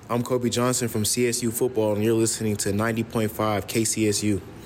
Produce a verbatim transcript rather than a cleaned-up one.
I'm Kobe Johnson from C S U Football, and you're listening to ninety point five K C S U.